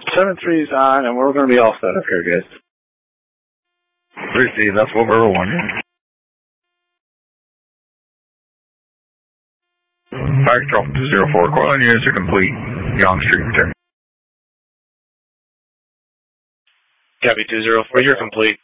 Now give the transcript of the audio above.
7-3's on, and we're going to be all set up here, guys. Receive, that's what we're wondering. Fire Control 204, Cortland units are complete. Young Street, return. Copy 204, you're complete.